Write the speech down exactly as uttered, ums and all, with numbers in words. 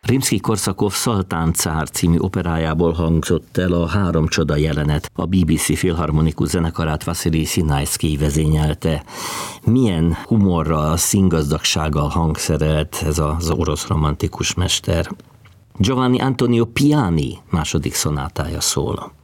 Rimszkij-Korsakov Szaltán cár című operájából hangzott el a Három csoda jelenet. A bé bé cé Filharmonikus zenekarát Vasilij Szinajszkij vezényelte. Milyen humorral, színgazdagsággal hangszerelt ez az orosz romantikus mester. Giovanni Antonio Piani második szonátája szól.